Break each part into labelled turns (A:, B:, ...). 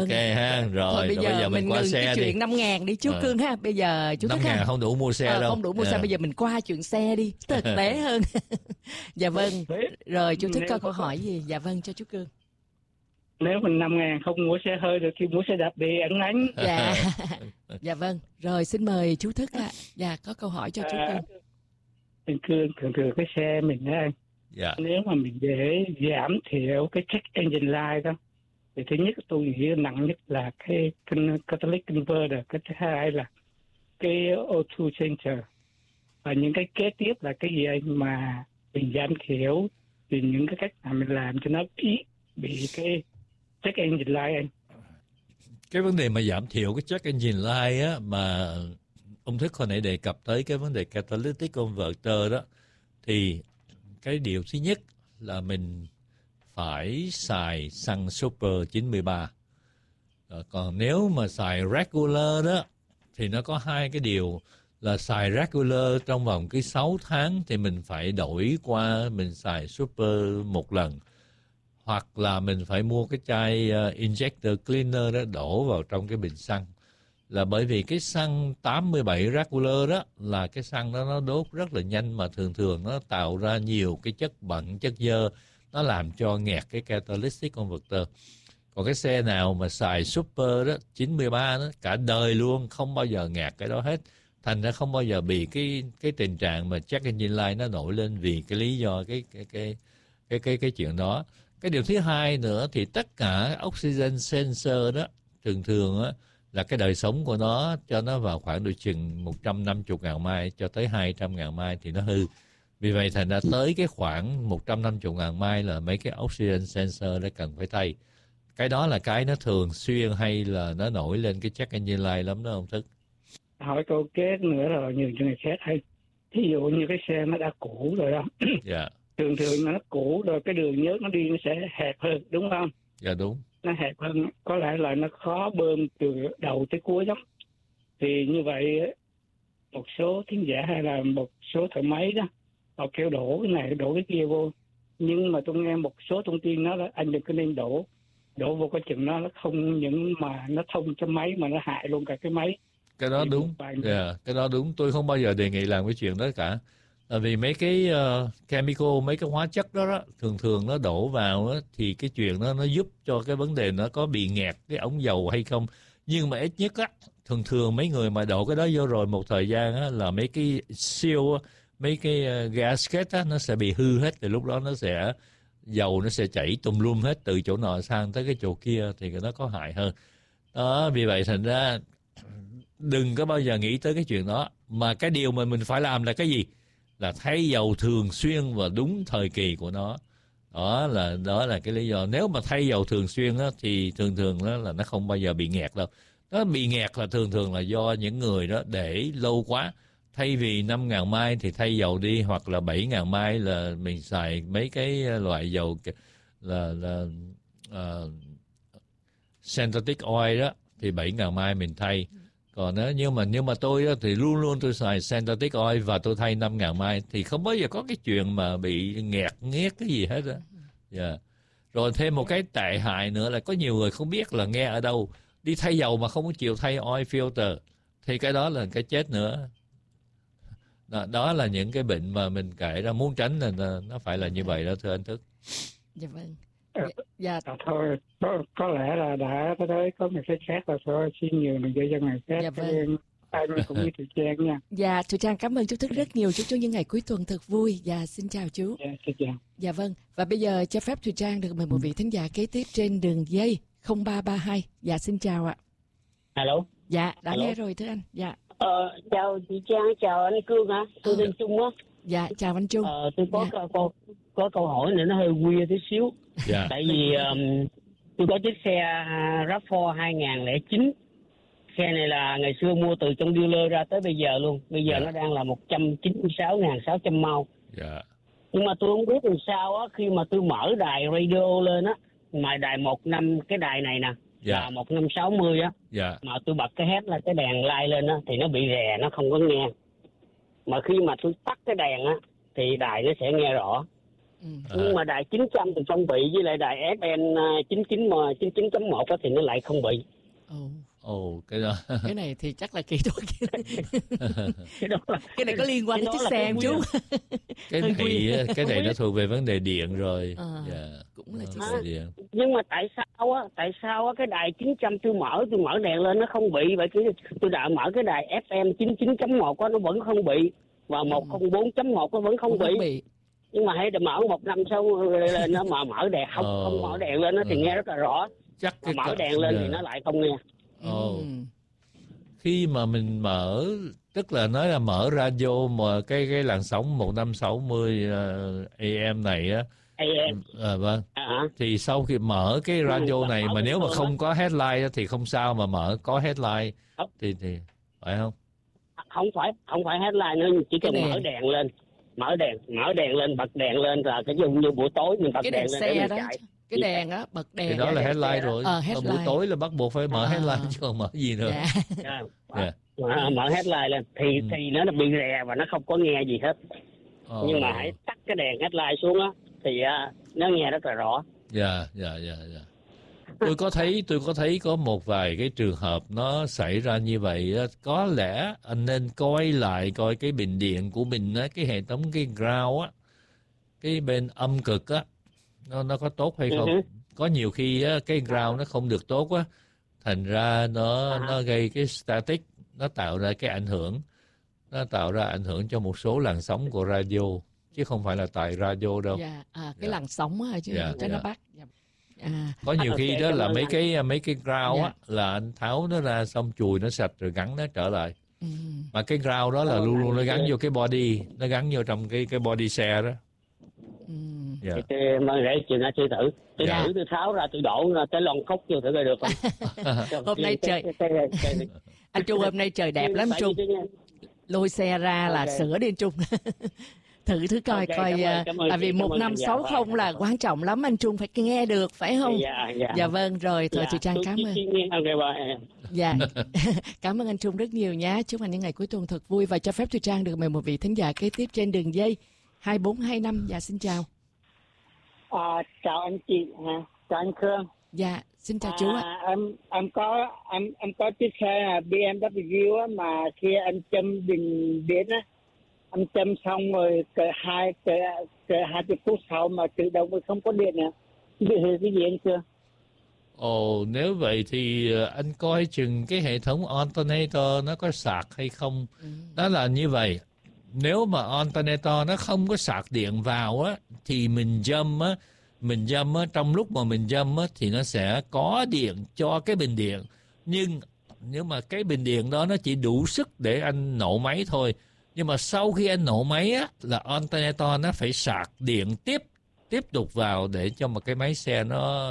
A: Ok ha. Rồi,
B: Thôi, bây giờ
A: mình qua
B: ngừng
A: xe
B: cái
A: đi.
B: chuyện 5.000 đi chú Cương ha. Bây giờ chú Thức
A: 5.000
B: ha.
A: không đủ mua xe đâu.
B: Không đủ mua xe, bây giờ mình qua chuyện xe đi, thực tế hơn. Dạ vâng. Rồi chú Thức có câu hỏi gì? Dạ vâng cho chú Cương.
C: Nếu mình 5.000 không mua xe hơi được thì mua xe đạp đi ẩn ánh.
B: Dạ. Dạ vâng. Rồi xin mời chú Thức ạ. Dạ có câu hỏi cho chú Cương.
C: Anh Cương thường cái xe mình đó anh.
A: Dạ.
C: Nếu mà mình để giảm thiểu cái check engine light đó, thì thứ nhất tôi nghĩ nặng nhất là cái catalytic converter, cái thứ hai là cái O2 changer, và những cái kế tiếp là cái gì anh mà mình giảm thiểu thì những cái cách mà mình làm cho nó ít bị cái check engine light anh.
A: Cái vấn đề mà giảm thiểu cái check engine light á, mà ông Thức hồi nãy đề cập tới cái vấn đề catalytic converter đó, thì cái điều thứ nhất là mình phải xài xăng Super 93. Còn nếu mà xài regular đó thì nó có hai cái điều là xài regular trong vòng cái 6 tháng thì mình phải đổi qua mình xài Super một lần, hoặc là mình phải mua cái chai injector cleaner đó đổ vào trong cái bình xăng. Là bởi vì cái xăng 87 regular đó là cái xăng đó nó đốt rất là nhanh, mà thường nó tạo ra nhiều cái chất bẩn, chất dơ, nó làm cho nghẹt cái catalytic converter. Còn cái xe nào mà xài Super đó 93 đó cả đời luôn không bao giờ nghẹt cái đó hết, thành ra không bao giờ bị cái tình trạng mà check engine light nó nổi lên vì cái lý do cái chuyện đó. Cái điều thứ hai nữa thì tất cả oxygen sensor đó thường á là cái đời sống của nó cho nó vào khoảng độ chừng 150.000 mai cho tới 200.000 mai thì nó hư. Vì vậy thành ra tới cái khoảng 150.000 mai là mấy cái oxygen sensor nó cần phải thay. Cái đó là cái nó thường xuyên hay là nó nổi lên cái check engine light lắm đó ông Thức.
C: Hỏi câu kết nữa là nhiều người khác hay. Thí dụ như cái xe nó đã cũ rồi đó.
A: Dạ.
C: Thường nó cũ rồi, cái đường nhớt nó đi nó sẽ hẹp hơn, đúng không?
A: Dạ đúng.
C: Nó hẹp hơn, có lẽ là nó khó bơm từ đầu tới cuối lắm. Thì như vậy một số thính giả hay là một số thợ máy đó họ kêu đổ cái này đổ cái kia vô, nhưng mà tôi nghe một số thông tin đó là anh đừng có nên đổ vô cái chừng nó không những mà nó thông cho máy mà nó hại luôn cả cái máy.
A: Cái đó đúng. Cái đó đúng. Tôi không bao giờ đề nghị làm cái chuyện đó cả. Tại vì mấy cái chemical, mấy cái hóa chất đó thường nó đổ vào đó, thì cái chuyện đó nó giúp cho cái vấn đề nó có bị nghẹt cái ống dầu hay không. Nhưng mà ít nhất á, thường mấy người mà đổ cái đó vô rồi một thời gian á, là mấy cái seal, mấy cái gasket á, nó sẽ bị hư hết. Thì lúc đó dầu nó sẽ chảy tùm lum hết từ chỗ nọ sang tới cái chỗ kia, thì nó có hại hơn. Đó, vì vậy thành ra đừng có bao giờ nghĩ tới cái chuyện đó. Mà cái điều mà mình phải làm là cái gì? Là thay dầu thường xuyên và đúng thời kỳ của nó. Đó là cái lý do. Nếu mà thay dầu thường xuyên á, thì thường đó là nó không bao giờ bị nghẹt đâu. Nó bị nghẹt là thường là do những người đó để lâu quá. Thay vì 5.000 mai thì thay dầu đi, hoặc là 7.000 mai là mình xài mấy cái loại dầu là synthetic oil đó, thì 7.000 mai mình thay. Còn nhưng mà tôi đó, thì luôn tôi xài synthetic oil và tôi thay 5.000 mai thì không bao giờ có cái chuyện mà bị nghẹt cái gì hết đó. Yeah. Rồi thêm một cái tệ hại nữa là có nhiều người không biết là nghe ở đâu đi thay dầu mà không có chịu thay oil filter, thì cái đó là cái chết nữa. Đó là những cái bệnh mà mình kể ra, muốn tránh là nó phải là như vậy đó thưa anh Thức.
B: Dạ vâng. Dạ.
C: Thôi có lẽ là đã tới có người khác là thôi, xin nhiều người dân người khác.
B: Dạ vâng.
C: Anh cũng như Thùy Trang nha.
B: Dạ, Thùy Trang cảm ơn chú Thức rất nhiều. Chúc cho những ngày cuối tuần thật vui. Dạ, xin chào chú.
C: Dạ, xin chào.
B: Dạ vâng. Và bây giờ cho phép Thùy Trang được mời một vị thính giả kế tiếp trên đường dây 0332. Dạ, xin chào ạ.
D: Alo.
B: Dạ, đã nghe rồi thưa anh. Dạ.
D: Chào chị Trang, chào anh Cương hả? Tôi tên Trung á.
B: Dạ, chào anh Trung.
D: Tôi có câu hỏi này nó hơi weird tí xíu.
A: Dạ.
D: Tại vì tôi có chiếc xe RAV4 2009. Xe này là ngày xưa mua từ trong dealer ra tới bây giờ luôn. Bây giờ nó đang là 196.600 mile.
A: Dạ.
D: Nhưng mà tôi không biết làm sao á, khi mà tôi mở đài radio lên á, mà đài 15 cái đài này nè, là 1560 á, mà tôi bật cái head là cái đèn light lên á thì nó bị rè, nó không có nghe. Mà khi mà tôi tắt cái đèn á thì đài nó sẽ nghe rõ. Nhưng mà đài 900 thì không bị, với lại đài FM 99.1 thì nó lại không bị.
A: Cái đó.
B: Cái này thì chắc là kỹ thuật. Cái này có liên quan đến chiếc xe em chú.
A: Cái này nó thuộc về vấn đề điện rồi.
B: Cũng là chiếc xe
D: điện. Nhưng mà tại sao cái đài 900 tôi mở đèn lên nó không bị, vậy tôi đã mở cái đài FM 99.1 nó vẫn không bị, và 104.1 nó vẫn không bị. Nhưng mà hãy mở 156 lên nó mà mở đèn không mở đèn lên nó thì nghe rất là rõ. Chắc mà mở đèn lên thì nó lại không nghe.
A: Khi mà mình mở, tức là nói là mở radio mà cái làn sóng 1560 AM này á, vâng, thì sau khi mở cái radio này mà nếu mà không có headline thì không sao, mà mở có headline thì phải không?
D: Không phải headline nữa, chỉ cần mở đèn lên, bật đèn lên là cái dùng như buổi tối mình bật
B: cái
D: đèn lên để mình chạy.
B: Cái đèn á, bật đèn.
A: Thì đó là headline rồi. Buổi tối là bắt buộc phải mở headline chứ còn mở gì nữa.
D: Mở headline lên thì nó bị rè và nó không có nghe gì hết. Nhưng mà hãy tắt cái đèn headline xuống á thì nó nghe rất là rõ.
A: Dạ. Tôi có thấy có một vài cái trường hợp nó xảy ra như vậy á. Có lẽ anh nên coi cái bình điện của mình á, cái hệ thống cái ground á, cái bên âm cực á, nó có tốt hay không? Có nhiều khi á, cái ground nó không được tốt á, thành ra nó gây cái static, nó tạo ra cái ảnh hưởng, cho một số làn sóng của radio, chứ không phải là tại radio đâu.
B: Cái làn sóng á chứ cho nó bắt.
A: Có nhiều khi đó là mấy cái ground á là anh tháo nó ra xong chùi nó sạch rồi gắn nó trở lại. Mà cái ground đó là luôn luôn nó gắn vô cái body, nó gắn vô trong cái body xe đó.
D: Mà để chuyện ra chơi thử. Tôi tháo ra, tôi đổ cái lon cốc vô thử coi được không?
B: Hôm nay trời anh Trung, hôm nay trời đẹp lắm Trung. Lôi xe ra là sửa đi anh Trung. Thử coi tại vì 1560 là quan trọng lắm anh Trung, phải nghe được phải không? Dạ vâng, rồi thôi chị Trang cảm ơn. Dạ. Cảm ơn anh Trung rất nhiều nhé. Chúc anh những ngày cuối tuần thật vui, và cho phép chị Trang được mời một vị thính giả kế tiếp trên đường dây 2425. Dạ xin chào.
E: Chào anh chị, chào anh Khương.
B: Dạ, xin chào chú ạ.
E: Em có chiếc xe BMW á, mà khi anh châm bình điện á, anh châm xong rồi cỡ 20 phút sau mà tự động không có điện nữa. Cái gì anh Khương?
A: Nếu vậy thì anh coi chừng cái hệ thống alternator nó có sạc hay không. Đó là như vậy. Nếu mà alternator nó không có sạc điện vào á, thì mình dâm á, trong lúc mà mình dâm á, thì nó sẽ có điện cho cái bình điện. Nhưng nếu mà cái bình điện đó nó chỉ đủ sức để anh nổ máy thôi. Nhưng mà sau khi anh nổ máy á, là alternator nó phải sạc điện tiếp tục vào để cho một cái máy xe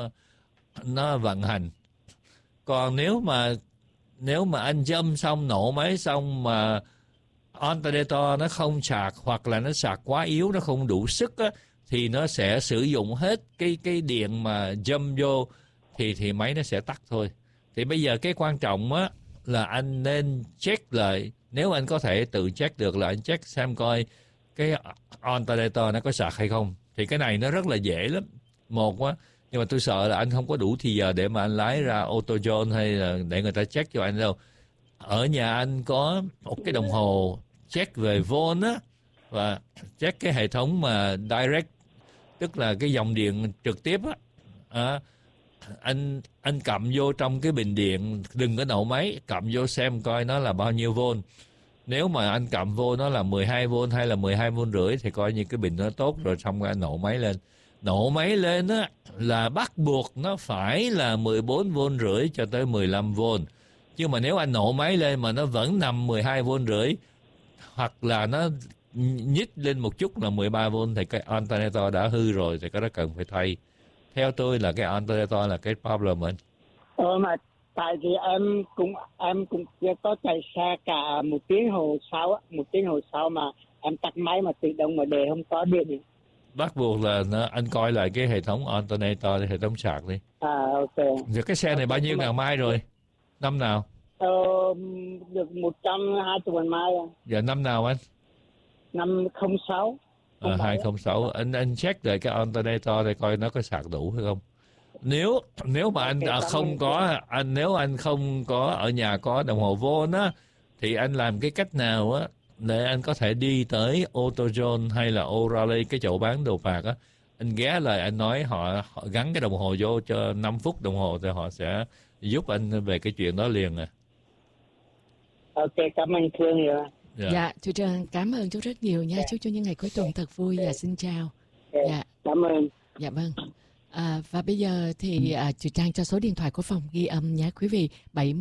A: nó vận hành. Còn nếu mà anh dâm xong, nổ máy xong mà alternator nó không sạc, hoặc là nó sạc quá yếu, nó không đủ sức á, thì nó sẽ sử dụng hết cái điện mà dâm vô thì máy nó sẽ tắt thôi. Thì bây giờ cái quan trọng á là anh nên check lại, nếu anh có thể tự check được là anh check xem coi cái alternator nó có sạc hay không. Thì cái này nó rất là dễ lắm. Một á, nhưng mà tôi sợ là anh không có đủ thì giờ để mà anh lái ra AutoZone hay là để người ta check cho anh đâu. Ở nhà anh có một cái đồng hồ check về volt á, và check cái hệ thống mà direct, tức là cái dòng điện trực tiếp á. Anh cầm vô trong cái bình điện, đừng có nổ máy, cầm vô xem coi nó là bao nhiêu volt. Nếu mà anh cầm vô nó là 12V hay là 12V rưỡi thì coi như cái bình nó tốt rồi, xong rồi anh nổ máy lên. Nổ máy lên á là bắt buộc nó phải là 14V rưỡi cho tới 15V. Nhưng mà nếu anh nổ máy lên mà nó vẫn nằm 12V rưỡi, hoặc là nó nhích lên một chút là 13V, thì cái alternator đã hư rồi, thì cái đó cần phải thay. Theo tôi là cái alternator là cái problem anh.
E: Mà tại vì em cũng có chạy xe cả một tiếng hồ sau mà em tắt máy mà tự động mà để không có điện.
A: Bắt buộc là anh coi lại cái hệ thống alternator, hệ thống sạc đi.
E: Ok.
A: Rồi cái xe này bao nhiêu ngàn mai rồi? Năm nào?
E: Được 120 ngàn mai.
A: Giờ năm nào anh?
E: Năm 06.
A: 206. Anh check lại cái alternator để coi nó có sạc đủ hay không. Nếu mà anh nếu anh không có ở nhà có đồng hồ Volt á, thì anh làm cái cách nào á để anh có thể đi tới AutoZone hay là O'Reilly, cái chỗ bán đồ phạt á, anh ghé lại anh nói họ gắn cái đồng hồ vô cho 5 phút đồng hồ thì họ sẽ giúp anh về cái chuyện đó liền à.
E: Ok, cảm ơn Phương nhiều.
B: Dạ, chú Trang cảm ơn chú rất nhiều nha. Chúc cho những ngày cuối tuần thật vui và xin chào.
E: Dạ, cảm ơn.
B: Dạ vâng. Và bây giờ thì chú Trang cho số điện thoại của phòng ghi âm nhé quý vị,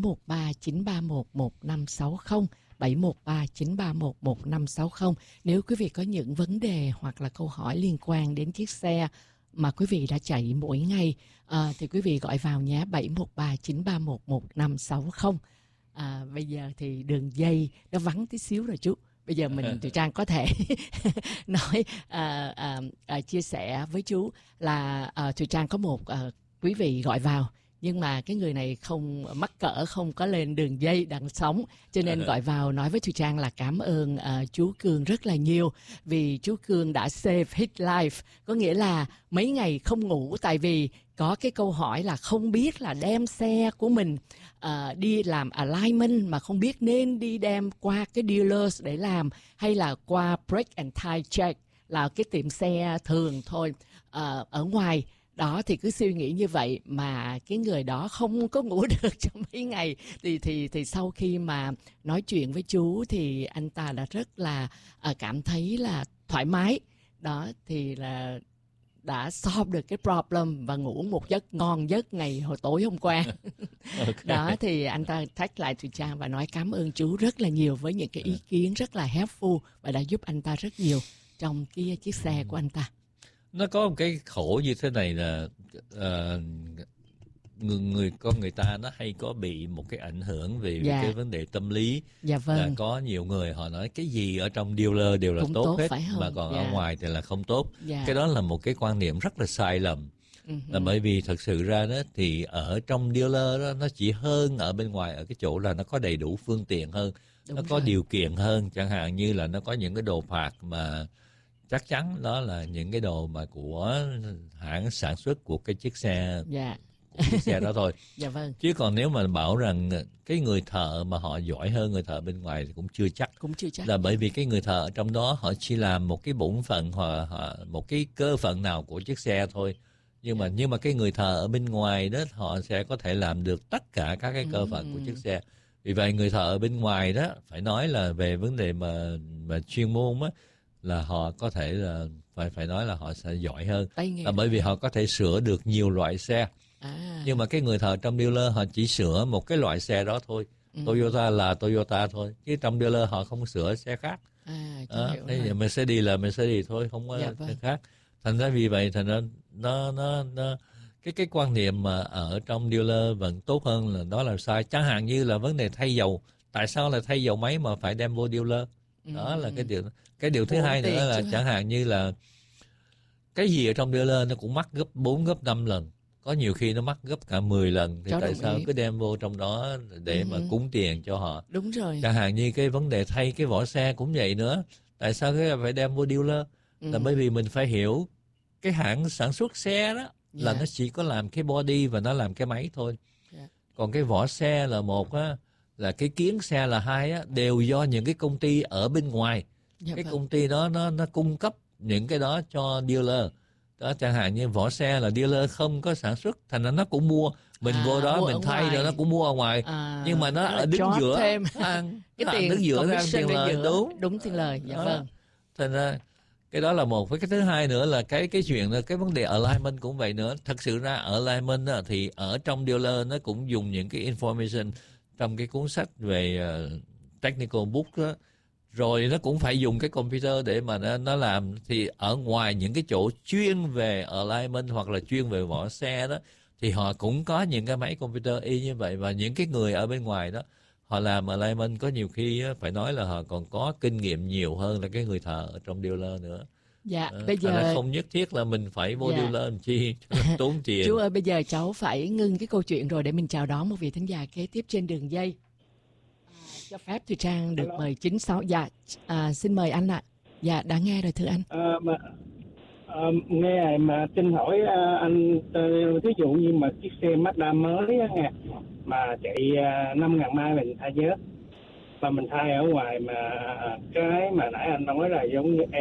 B: 713-931-1560, 713-931-1560. Nếu quý vị có những vấn đề hoặc là câu hỏi liên quan đến chiếc xe mà quý vị đã chạy mỗi ngày, thì quý vị gọi vào nhé, 713-931-1560. Bây giờ thì đường dây nó vắng tí xíu rồi chú. Bây giờ chú Trang có thể nói chia sẻ với chú là chú Trang có một quý vị gọi vào, nhưng mà cái người này không mắc cỡ, không có lên đường dây đang sống, cho nên gọi vào nói với chú Trang là cảm ơn chú Cương rất là nhiều vì chú Cương đã save his life, có nghĩa là mấy ngày không ngủ tại vì có cái câu hỏi là không biết là đem xe của mình đi làm alignment mà không biết nên đi đem qua cái dealers để làm hay là qua brake and tire check là cái tiệm xe thường thôi ở ngoài. Đó thì cứ suy nghĩ như vậy mà cái người đó không có ngủ được trong mấy ngày. Thì sau khi mà nói chuyện với chú thì anh ta đã rất là cảm thấy là thoải mái. Đó thì là đã solve được cái problem và ngủ một giấc ngon giấc ngày hồi tối hôm qua. Okay. Đó thì anh ta text lại tụi Trang và nói cảm ơn chú rất là nhiều với những cái ý kiến rất là helpful và đã giúp anh ta rất nhiều trong cái chiếc xe của anh ta.
A: Nó có một cái khổ như thế này là người ta nó hay có bị một cái ảnh hưởng về cái vấn đề tâm lý.
B: Dạ vâng.
A: Là có nhiều người họ nói cái gì ở trong dealer đều là tốt hết, mà còn ở ngoài thì là không tốt. Cái đó là một cái quan niệm rất là sai lầm. Là bởi vì thật sự ra đó thì ở trong dealer đó nó chỉ hơn ở bên ngoài ở cái chỗ là nó có đầy đủ phương tiện hơn. Đúng nó có rồi. Điều kiện hơn, chẳng hạn như là nó có những cái đồ phạt mà chắc chắn đó là những cái đồ mà của hãng sản xuất của cái chiếc xe, của chiếc xe đó thôi.
B: Dạ vâng.
A: Chứ còn nếu mà bảo rằng cái người thợ mà họ giỏi hơn người thợ bên ngoài thì cũng chưa chắc. Là bởi vì cái người thợ ở trong đó họ chỉ làm một cái bổn phận hoặc một cái cơ phận nào của chiếc xe thôi. Nhưng mà cái người thợ ở bên ngoài đó họ sẽ có thể làm được tất cả các cái cơ phận của chiếc xe. Vì vậy người thợ ở bên ngoài đó phải nói là về vấn đề mà chuyên môn á, là họ có thể là phải nói là họ sẽ giỏi hơn, bởi vì họ có thể sửa được nhiều loại xe. Nhưng mà cái người thợ trong dealer họ chỉ sửa một cái loại xe đó thôi. Toyota là Toyota thôi, chứ trong dealer họ không sửa xe khác. Mercedes là Mercedes thôi, không có xe khác. Thành ra vì vậy thì nó cái quan niệm mà ở trong dealer vẫn tốt hơn là đó là sai. Chẳng hạn như là vấn đề thay dầu, tại sao là thay dầu máy mà phải đem vô dealer? Đó là cái điều thứ hai nữa là chẳng hạn như là cái gì ở trong dealer nó cũng mắc gấp 4, gấp 5 lần. Có nhiều khi nó mắc gấp cả 10 lần. Thì tại sao cứ đem vô trong đó để mà cúng tiền cho họ?
B: Đúng rồi.
A: Chẳng hạn như cái vấn đề thay cái vỏ xe cũng vậy nữa. Tại sao cái phải đem vô dealer? Là bởi vì mình phải hiểu cái hãng sản xuất xe đó là nó chỉ có làm cái body và nó làm cái máy thôi. Còn cái vỏ xe là một á, là cái kiến xe là hai á, đều do những cái công ty ở bên ngoài. Cái công ty đó nó cung cấp những cái đó cho dealer. Đó, chẳng hạn như vỏ xe là dealer không có sản xuất, thành ra nó cũng mua. Mình vô đó mình thay rồi nó cũng mua ở ngoài. Nhưng mà nó ở đứng giữa
B: thêm.
A: Cái tiền đứng giữa ra ăn tiền lời.
B: Đúng tiền lời. Dạ vâng.
A: Thành ra cái đó là một. Với cái thứ hai nữa là cái chuyện là cái vấn đề alignment cũng vậy nữa. Thật sự ra alignment đó, thì ở trong dealer nó cũng dùng những cái information trong cái cuốn sách về technical book đó. Rồi nó cũng phải dùng cái computer để mà nó làm. Thì ở ngoài những cái chỗ chuyên về alignment hoặc là chuyên về vỏ xe đó, thì họ cũng có những cái máy computer y như vậy. Và những cái người ở bên ngoài đó, họ làm alignment có nhiều khi phải nói là họ còn có kinh nghiệm nhiều hơn là cái người thợ ở trong dealer nữa.
B: Bây giờ
A: không nhất thiết là mình phải vô dealer làm chi tốn tiền.
B: Chú ơi, bây giờ cháu phải ngưng cái câu chuyện rồi để mình chào đón một vị thính giả kế tiếp trên đường dây. Cho phép Thùy Trang được mời 96. Xin mời anh ạ. Dạ, đã nghe rồi thưa anh.
E: Nghe mà xin hỏi anh, ví dụ như mà chiếc xe Mazda mới á nghe, mà chạy 5.000 mai mình thay nhớt, mà mình thay ở ngoài mà cái mà nãy anh nói là giống như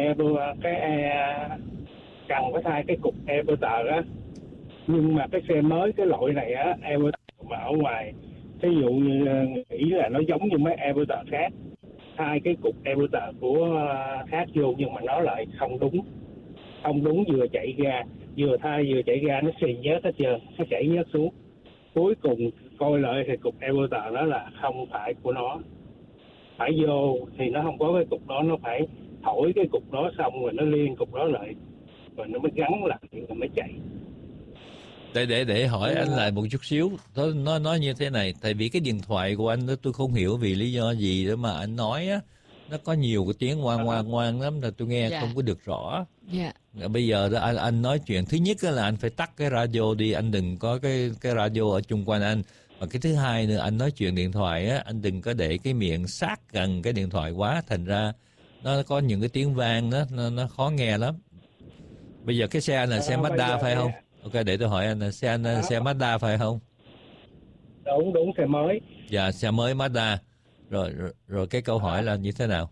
E: cần phải thay cái cục e-bơ-tờ á, nhưng mà cái xe mới cái loại này á, e-bơ-tờ mà ở ngoài ví dụ như nghĩ là nó giống như mấy e-bơ-tờ khác, thay cái cục e-bơ-tờ của khác vô nhưng mà nó lại không đúng, vừa chạy ra vừa chạy ra nó xì nhớt hết trơn, nó chảy nhớt xuống, cuối cùng coi lại thì cục e-bơ-tờ đó là không phải của nó, phải vô thì nó không có cái cục đó, nó phải thổi cái cục đó xong rồi nó liên cục đó lại rồi nó mới gắn lại rồi mới chạy.
A: Để hỏi anh lại một chút xíu, nó nói như thế này, tại vì cái điện thoại của anh đó tôi không hiểu vì lý do gì đó mà anh nói á, nó có nhiều cái tiếng ngoan lắm là tôi nghe không có được rõ. Bây giờ đó anh nói chuyện thứ nhất là anh phải tắt cái radio đi, anh đừng có cái radio ở chung quanh anh. Và cái thứ hai nữa, anh nói chuyện điện thoại á, anh đừng có để cái miệng sát gần cái điện thoại quá, thành ra nó có những cái tiếng vang đó, nó khó nghe lắm. Bây giờ cái xe anh là xe Mazda phải không? Ok, để tôi hỏi anh là xe Mazda phải không?
E: Đúng, xe mới.
A: Dạ, xe mới Mazda. Rồi cái câu hỏi là như thế nào?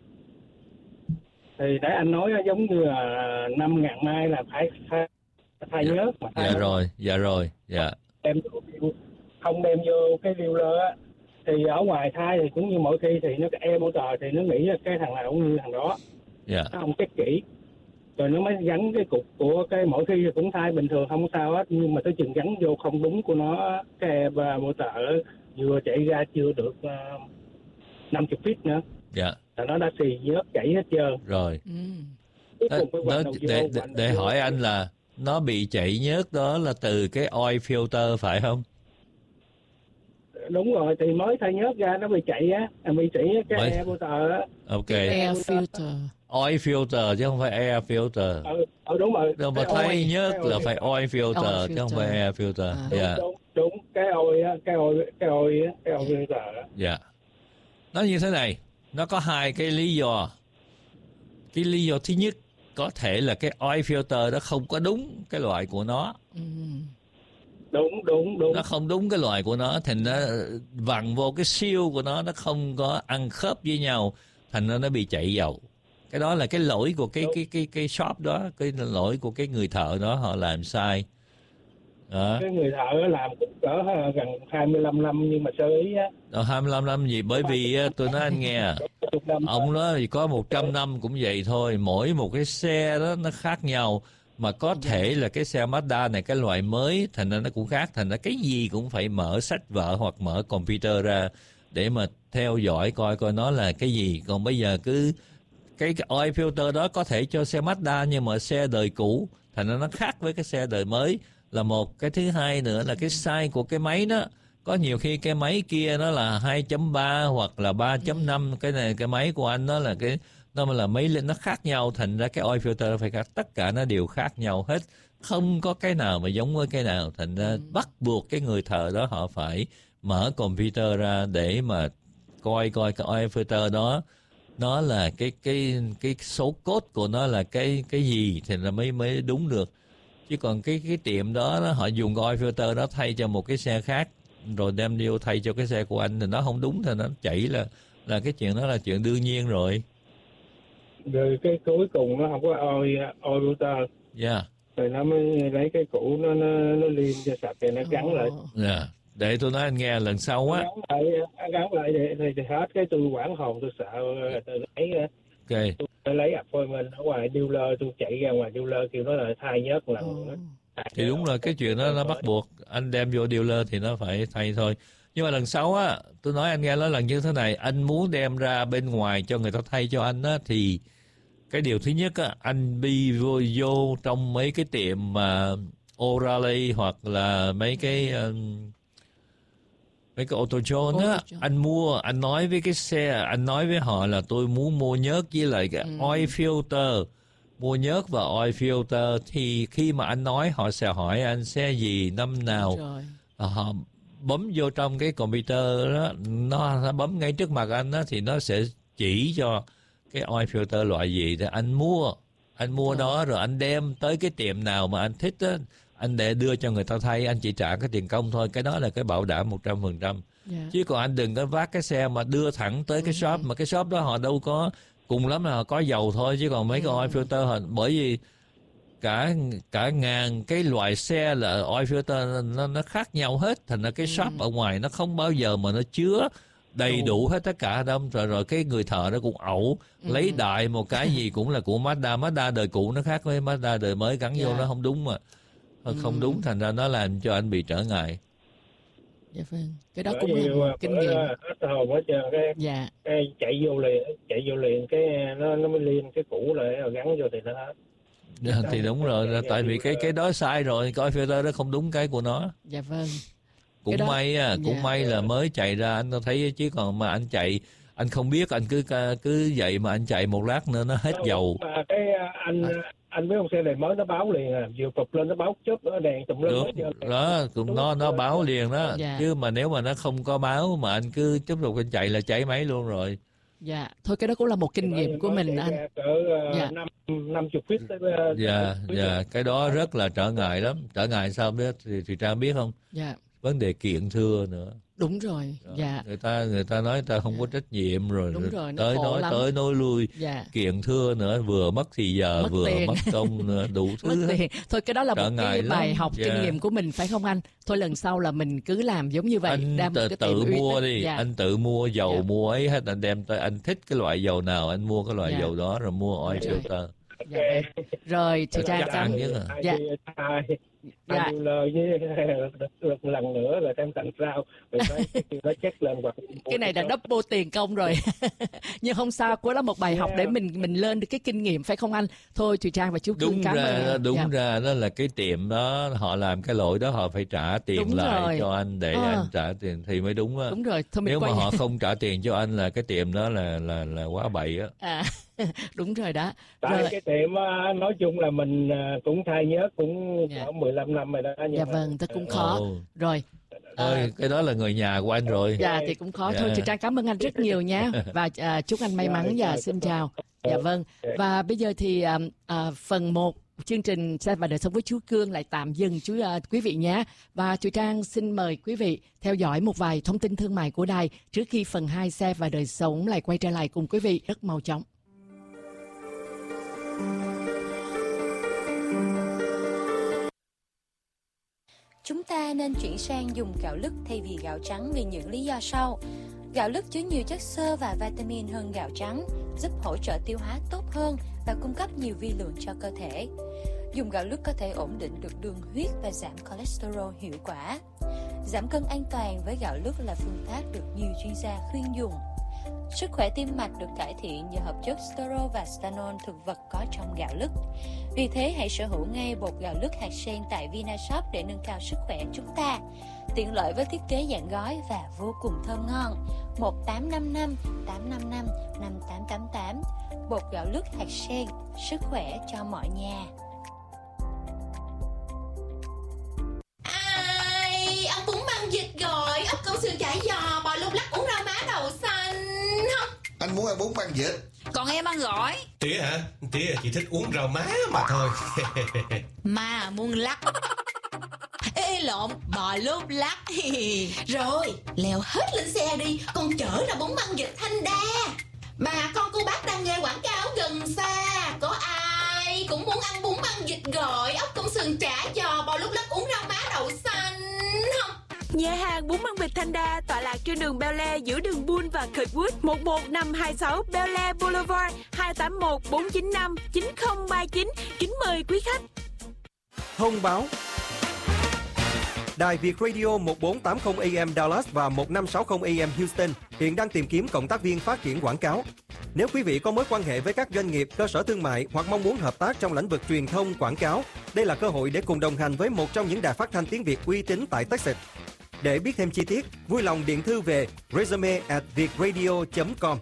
E: Thì để anh nói giống như là 5.000 mai là phải thay nhớt mà. Dạ rồi. Không đem vô cái dealer á, thì ở ngoài thay thì cũng như mọi khi thì nó cái e-motor thì nó nghĩ cái thằng nào cũng như thằng đó. Nó không check kỹ. Rồi nó mới gắn cái cục của cái mỗi khi cũng thay bình thường không sao hết, nhưng mà tới chừng gắn vô không đúng của nó, cái e-motor vừa chạy ra chưa được 50 feet nữa. Là nó đã xì nhớt chảy hết trơn.
A: Rồi. Để hỏi anh là nó bị chảy nhớt đó là từ cái oil filter phải không?
E: Đúng rồi, thì mới thay nhớt ra nó bị chạy á, bị chạy cái e-motor á.
A: Ok.
B: Air filter.
A: Oil filter chứ không phải air filter.
E: Đúng rồi.
A: Đâu mà thay nhớt là phải oil filter chứ không phải air filter.
E: Đúng, cái oil filter á.
A: Dạ. Nó như thế này, nó có hai cái lý do. Cái lý do thứ nhất có thể là cái oil filter đó không có đúng cái loại của nó.
E: Đúng.
A: Nó không đúng cái loại của nó, thành nó vặn vô cái siêu của nó không có ăn khớp với nhau, thành nó bị chảy dầu. Cái đó là cái lỗi của cái shop đó, cái lỗi của cái người thợ đó, họ làm sai. Đó.
E: Cái người thợ làm cũng cỡ gần 25 năm nhưng mà sơ ý á.
A: 25 năm gì? Bởi vì tôi nói anh nghe, ông nói thì có 100 năm cũng vậy thôi, mỗi một cái xe đó nó khác nhau. Mà có thể là cái xe Mazda này cái loại mới, thành ra nó cũng khác, thành ra cái gì cũng phải mở sách vở hoặc mở computer ra để mà theo dõi coi nó là cái gì. Còn bây giờ cứ cái oil filter đó có thể cho xe Mazda nhưng mà xe đời cũ, thành ra nó khác với cái xe đời mới là một. Cái thứ hai nữa là cái size của cái máy đó, có nhiều khi cái máy kia nó là 2.3 hoặc là 3.5, cái này cái máy của anh nó là cái nó là mấy lên nó khác nhau, thành ra cái oil filter nó phải khác, tất cả nó đều khác nhau hết, không có cái nào mà giống với cái nào, thành ra bắt buộc cái người thợ đó họ phải mở computer ra để mà coi cái oil filter đó nó là cái số code của nó là cái gì thì là mới đúng được. Chứ còn cái tiệm đó họ dùng oil filter đó thay cho một cái xe khác rồi đem vô thay cho cái xe của anh thì nó không đúng thì nó chảy là cái chuyện đó là chuyện đương nhiên rồi.
E: Rồi cái cuối cùng nó không có oil filter. Rồi nó mới lấy cái cũ nó liên cho sạch thì nó gắn lại.
A: Để tôi nói anh nghe lần sau á.
E: Gắn lại thì hết cái tôi quản hồn, tôi sợ tôi lấy tôi lấy appointment ở ngoài dealer, tôi chạy ra ngoài dealer kêu nó là thay nhớt lần.
A: Thì đúng là cái chuyện đó nó bắt buộc anh đem vô dealer thì nó phải thay thôi. Nhưng mà lần sau á, tôi nói anh nghe nói lần như thế này, anh muốn đem ra bên ngoài cho người ta thay cho anh á, thì cái điều thứ nhất á, anh đi vô trong mấy cái tiệm mà O'Reilly hoặc là mấy cái Auto Zone á, anh nói với cái xe, anh nói với họ là tôi muốn mua nhớt với lại cái oil filter, mua nhớt và oil filter, thì khi mà anh nói họ sẽ hỏi anh xe gì, năm nào, họ bấm vô trong cái computer đó, nó bấm ngay trước mặt anh đó, thì nó sẽ chỉ cho cái oil filter loại gì thì anh mua đó rồi anh đem tới cái tiệm nào mà anh thích á, anh để đưa cho người ta thay, anh chỉ trả cái tiền công thôi. Cái đó là cái bảo đảm 100%. Chứ còn anh đừng có vác cái xe mà đưa thẳng tới cái shop, mà cái shop đó họ đâu có, cùng lắm là họ có dầu thôi, chứ còn mấy cái oil filter họ, bởi vì cả ngàn cái loại xe là oil filter nó khác nhau hết, thành ra cái shop ở ngoài nó không bao giờ mà nó chứa đầy đủ hết tất cả đâu. Rồi cái người thợ nó cũng ẩu lấy đại một cái gì cũng là của Mazda đời cũ nó khác với Mazda đời mới, gắn vô nó không đúng mà không đúng, thành ra nó làm cho anh bị trở ngại.
B: Dạ vâng, cái đó cũng là một kinh nghiệm.
E: Hết hồn hết trơn, cái chạy vô liền cái nó mới liên cái cũ lại rồi gắn vô thì nó hết.
A: Thì đúng rồi, tại vì cái đó sai rồi, coi filter đó không đúng cái của nó.
B: Dạ vâng.
A: Cũng đó, may là mới chạy ra anh thấy, chứ còn mà anh chạy anh không biết, anh cứ vậy mà anh chạy một lát nữa nó hết dầu.
E: Mà cái anh biết không, xe này mới nó báo liền vừa cụp lên nó báo chớp nó đèn tùm lum
A: đó, cũng nó báo liền đó. Chứ mà nếu mà nó không có báo mà anh cứ tiếp tục anh chạy là cháy máy luôn rồi.
B: Dạ, thôi cái đó cũng là một kinh nghiệm của mình anh.
E: Cỡ 50 feet tới.
A: Cái đó rất là trở ngại lắm. Trở ngại sao biết thì Trang biết không?
B: Dạ.
A: Vấn đề kiện thưa nữa.
B: Đúng rồi. Dạ.
A: Người ta nói ta không có trách nhiệm rồi.
B: Đúng rồi,
A: tới nói lui. Kiện thưa nữa, vừa mất thì giờ, vừa mất công nữa, đủ thứ.
B: Mất tiền. Thôi cái đó là một cái bài học kinh nghiệm của mình phải không anh? Thôi lần sau là mình cứ làm giống như vậy.
A: Anh tự mua đi. Anh tự mua dầu, mua ấy hết, anh đem tới, anh thích cái loại dầu nào anh mua cái loại dầu đó rồi mua oil filter.
B: Rồi thì Trang
A: ăn chứ.
E: Nhiều lời với lần nữa là em tặng sao rồi nó check lên hoặc
B: cái này là double tiền công rồi. Nhưng không sao, có đó một bài học để mình lên được cái kinh nghiệm phải không anh? Thôi chị Trang và chú Cương cảm ơn.
A: Đúng ra đó là cái tiệm đó họ làm cái lỗi đó, họ phải trả tiền lại cho anh để anh trả tiền thì mới đúng á.
B: Đúng rồi. Thôi
A: nếu mà họ không trả tiền cho anh là cái tiệm đó là quá bậy á.
B: Đúng rồi đó.
E: Tại
B: rồi.
E: Cái tiệm nói chung là mình cũng thay nhớ cũng có 15 năm rồi đó.
B: Dạ vâng, tôi cũng khó. Rồi.
A: Thôi, cái đó là người nhà của anh rồi.
B: Dạ thì cũng khó. Thôi chị Trang cảm ơn anh rất nhiều nhé. Và chúc anh may mắn và xin chào. Dạ vâng. Và bây giờ thì phần 1 chương trình Xe và Đời Sống với chú Cương lại tạm dừng quý vị nhé. Và chú Trang xin mời quý vị theo dõi một vài thông tin thương mại của đài trước khi phần 2 Xe và Đời Sống lại quay trở lại cùng quý vị rất mau chóng.
F: Chúng ta nên chuyển sang dùng gạo lứt thay vì gạo trắng vì những lý do sau. Gạo lứt chứa nhiều chất xơ và vitamin hơn gạo trắng, giúp hỗ trợ tiêu hóa tốt hơn và cung cấp nhiều vi lượng cho cơ thể. Dùng gạo lứt có thể ổn định được đường huyết và giảm cholesterol hiệu quả. Giảm cân an toàn với gạo lứt là phương pháp được nhiều chuyên gia khuyên dùng. Sức khỏe tim mạch được cải thiện nhờ hợp chất sterol và stanol thực vật có trong gạo lứt. Vì thế hãy sở hữu ngay bột gạo lứt hạt sen tại Vinashop để nâng cao sức khỏe chúng ta. Tiện lợi với thiết kế dạng gói và vô cùng thơm ngon. 1855 855 5888. Bột gạo lứt hạt sen, sức khỏe cho mọi nhà.
G: Ông bún băng vịt rồi, ốc câu sườn chả giò, bò lục lắc, uống rau má đậu xanh không?
H: Anh muốn ăn bún băng vịt.
G: Còn em ăn gỏi.
I: Tía hả? Tía chỉ thích uống rau má mà thôi.
G: Mà muôn lắc. Ê lộn, bò lốp lắc. Rồi, leo hết lên xe đi, con chở ra bún băng vịt Thanh Đa. Mà con cô bác đang nghe quảng cáo gần xa. Có ai cũng muốn ăn bún băng vịt gỏi, ốc công sườn chả giò, bò lốp lắc, uống rau má đậu xanh không?
J: Nhà hàng bún băng vịt Thanh Đa tọa lạc trên đường Bel Air giữa đường Bull và Kirkwood, 11526 Bel Air Boulevard, 281 495 9039. Kính mời quý khách.
K: Thông báo. Đài Việt Radio 1480 AM Dallas và 1560 AM Houston hiện đang tìm kiếm cộng tác viên phát triển quảng cáo. Nếu quý vị có mối quan hệ với các doanh nghiệp, cơ sở thương mại hoặc mong muốn hợp tác trong lĩnh vực truyền thông quảng cáo, đây là cơ hội để cùng đồng hành với một trong những đài phát thanh tiếng Việt uy tín tại Texas. Để biết thêm chi tiết, vui lòng điện thư về resume@vietradio.com.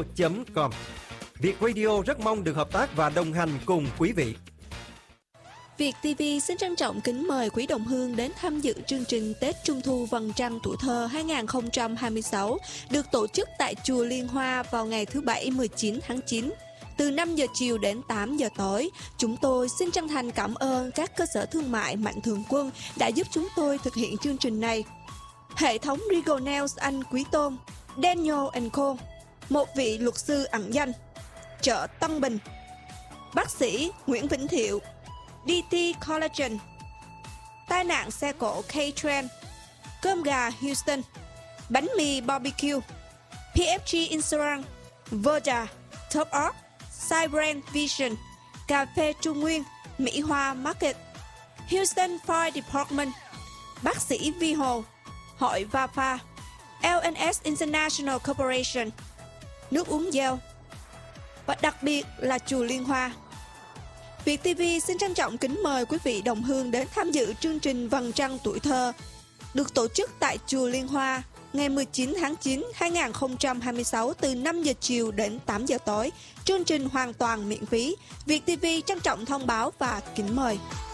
K: resume@vietradio.com. Việt Radio rất mong được hợp tác và đồng hành cùng quý vị.
H: Việt TV xin trân trọng kính mời quý đồng hương đến tham dự chương trình Tết Trung thu Vầng Trăng Tuổi Thơ 2026 được tổ chức tại Chùa Liên Hoa vào ngày thứ Bảy 19 tháng 9. Từ 5 giờ chiều đến 8 giờ tối, chúng tôi xin chân thành cảm ơn các cơ sở thương mại Mạnh Thường Quân đã giúp chúng tôi thực hiện chương trình này. Hệ thống Regal Nails anh Quý Tôn, Daniel & Co, một vị luật sư ẩn danh, chợ Tân Bình, bác sĩ Nguyễn Vĩnh Thiệu, DT Collagen, tai nạn xe cộ K-Trend, cơm gà Houston, bánh mì barbecue, PFG Insurance, Voda, Top Up, Cybrand Vision, cà phê Trung Nguyên, Mỹ Hoa Market, Houston Fire Department, bác sĩ Vi Hồ, Hội Vafa, LNS International Corporation, nước uống Dell và đặc biệt là Chùa Liên Hoa. Việt TV xin trân trọng kính mời quý vị đồng hương đến tham dự chương trình Vầng Trăng Tuổi Thơ được tổ chức tại Chùa Liên Hoa ngày 19 tháng 9 2026 từ 5 giờ chiều đến 8 giờ tối. Chương trình hoàn toàn miễn phí. Việt TV trân trọng thông báo và kính mời.